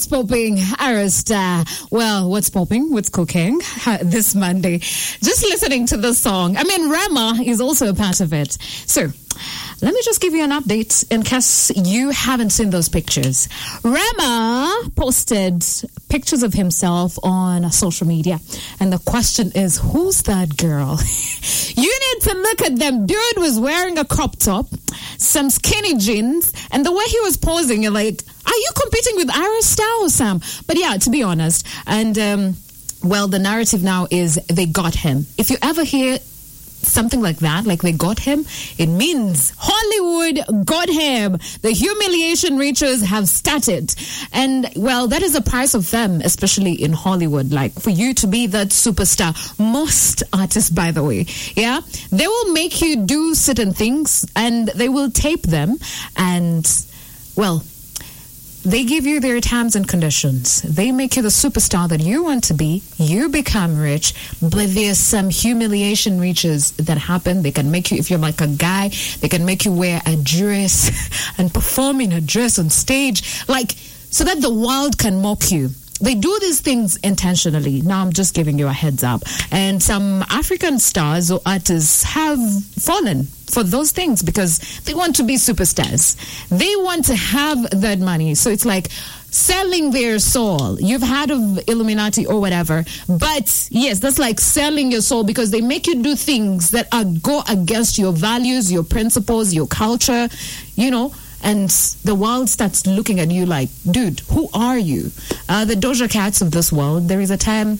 What's popping, Arista? Well, what's popping? What's cooking this Monday? Just listening to the song. I mean, Rema is also a part of it. So, let me just give you an update in case you haven't seen those pictures. Rema posted pictures of himself on social media. And the question is, who's that girl? You need to look at them. Dude was wearing a crop top, some skinny jeans, and the way he was posing, you're like, are you competing with Arista or Sam? But yeah, to be honest. And, well, the narrative now is they got him. If you ever hear something like that, like they got him, it means Hollywood got him. The humiliation reaches have started. And, well, that is the price of them, especially in Hollywood. Like, for you to be that superstar, most artists, by the way, yeah, they will make you do certain things and they will tape them and, well, they give you their terms and conditions. They make you the superstar that you want to be. You become rich, but there's some humiliation reaches that happen. They can make you, if you're like a guy, they can make you wear a dress and perform in a dress on stage, like, so that the world can mock you. They do these things intentionally. Now I'm just giving you a heads up. And some African stars or artists have fallen for those things because they want to be superstars. They want to have that money. So it's like selling their soul. You've heard of Illuminati or whatever. But yes, that's like selling your soul because they make you do things that go against your values, your principles, your culture, you know. And the world starts looking at you like, dude, who are you? The Doja Cats of this world, there is a time,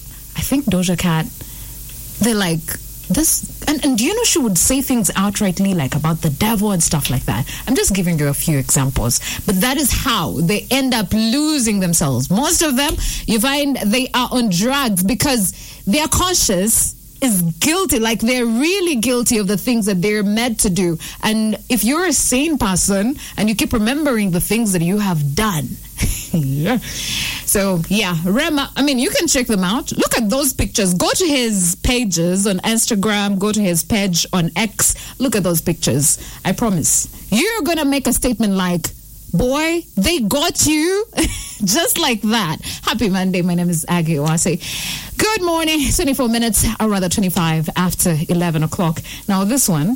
I think Doja Cat, they're like, this, and do you know she would say things outrightly like about the devil and stuff like that? I'm just giving you a few examples. But that is how they end up losing themselves. Most of them, you find they are on drugs because they are conscious is guilty, like they're really guilty of the things that they're meant to do. And if you're a sane person and you keep remembering the things that you have done, yeah. So yeah, Rema, I mean, you can check them out. Look at those pictures. Go to his pages on Instagram, go to his page on X. Look at those pictures. I promise you're gonna make a statement like, boy, they got you. Just like that. Happy Monday. My name is Aggie Owase. Good morning. 24 minutes, or rather 25 after 11 o'clock. Now this one,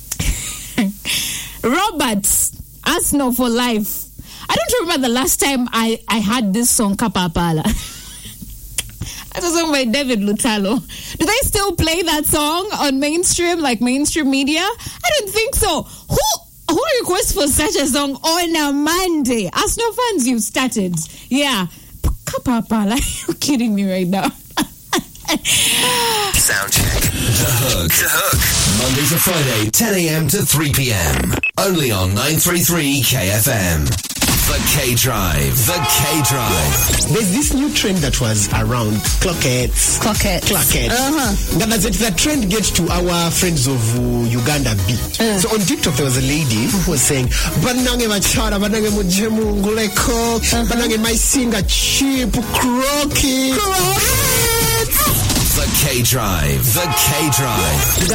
Roberts, Arsenal for life. I don't remember the last time I had this song, Kapapala. That's a song by David Lutalo. Do they still play that song on mainstream, like mainstream media? I don't think so. Who requests for such a song on a Monday? Arsenal fans, you started. Yeah. Kapapala, are you kidding me right now? Sound check. The Hook. Monday to Friday, 10 a.m. to 3 p.m. Only on 933 KFM. The K-Drive. There's this new trend that was around, clockettes. Now, does that trend get to our friends of Uganda B? So on TikTok, there was a lady who was saying, Banange machara, banange mujemu nguleko, banange my singer cheap, croquet. The K-Drive.